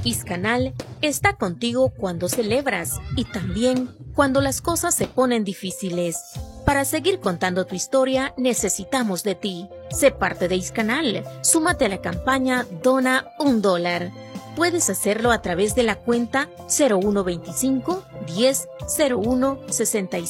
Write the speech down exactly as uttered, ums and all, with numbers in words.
Iscanal está contigo cuando celebras y también cuando las cosas se ponen difíciles. Para seguir contando tu historia, necesitamos de ti. Sé parte de Iscanal. Súmate a la campaña Dona un dólar. Puedes hacerlo a través de la cuenta cero uno veinticinco, diez, cero uno, sesenta y